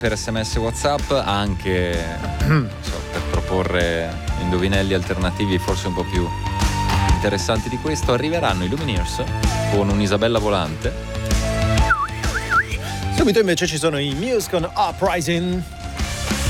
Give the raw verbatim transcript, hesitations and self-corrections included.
per sms WhatsApp, anche so, per proporre indovinelli alternativi forse un po' più interessanti di questo. Arriveranno i Lumineers con un'Isabella volante. Subito invece ci sono i Muse con Uprising.